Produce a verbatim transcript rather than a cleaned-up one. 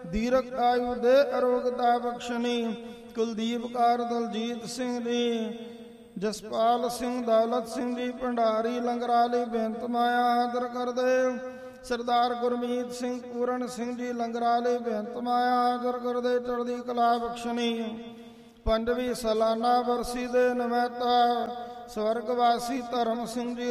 ਦੀਰਘ ਆਯੂ ਦੇ ਅਰੋਗਤਾ ਬਖਸ਼ਣੀ। ਕੁਲਦੀਪ ਕੌਰ ਦਲਜੀਤ ਸਿੰਘ ਜੀ, ਜਸਪਾਲ ਸਿੰਘ ਦੌਲਤ ਸਿੰਘ ਜੀ ਭੰਡਾਰੀ ਲੰਗਰਾਲੀ ਬੇਨਤ ਮਾਇਆ ਆਦਰ ਕਰਦੇ। ਸਰਦਾਰ ਗੁਰਮੀਤ ਸਿੰਘ ਪੂਰਨ ਸਿੰਘ ਜੀ ਲੰਗਰਾਲੀ ਬੇਨਤ ਮਾਇਆ ਆਦਰ ਕਰਦੇ। ਚੜ੍ਹਦੀ ਕਲਾ ਬਖਸ਼ਣੀ। ਪੰਜਵੀਂ ਸਾਲਾਨਾ ਵਰਸੀ ਦੇ ਨਿਮਿਤ ਸਵਰਗਵਾਸੀ ਧਰਮ ਸਿੰਘ ਜੀ